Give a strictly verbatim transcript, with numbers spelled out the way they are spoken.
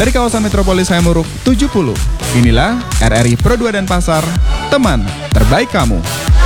Dari kawasan Metropolis Hayamuruk tujuh puluh, inilah R R I Pro dua Denpasar, teman terbaik kamu.